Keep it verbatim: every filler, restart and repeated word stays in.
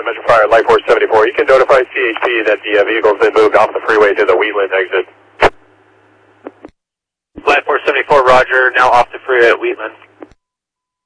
uh, Metro Fire, Light Force seventy-four. You can notify C H P that the uh, vehicle's been moved off the freeway to the Wheatland exit. Light Force seventy-four, roger, now off the freeway at Wheatland.